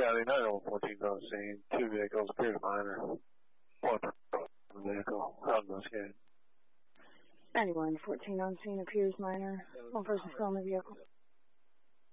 County, 914 on scene. 2 vehicles appear minor. 1 vehicle out in the scan. 9114 on scene appears minor. 1 person still in the vehicle.